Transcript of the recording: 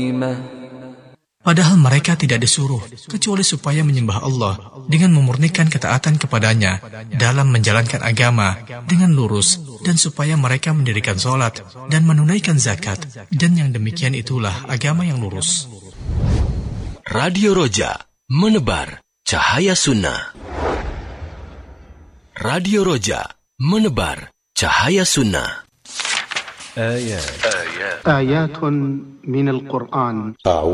Padahal mereka tidak disuruh kecuali supaya menyembah Allah dengan memurnikan ketaatan kepadanya dalam menjalankan agama dengan lurus, dan supaya mereka mendirikan sholat dan menunaikan zakat, dan yang demikian itulah agama yang lurus. Radio Roja, menebar cahaya sunnah. Radio Roja, menebar cahaya sunnah. آيات من القرآن